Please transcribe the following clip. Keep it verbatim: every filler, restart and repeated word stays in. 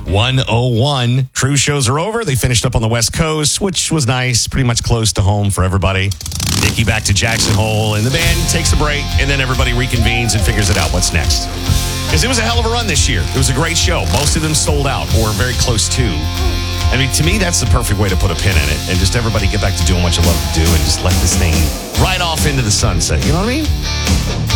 one oh one. Cruise shows are over. They finished up on the West Coast, which was nice. Pretty much close to home for everybody. Nikki back to Jackson Hole, and the band takes a break, and then everybody reconvenes and figures it out what's next. Because it was a hell of a run this year. It was a great show. Most of them sold out or very close to. I mean, to me, that's the perfect way to put a pin in it and just everybody get back to doing what you love to do and just let this thing ride off into the sunset. You know what I mean?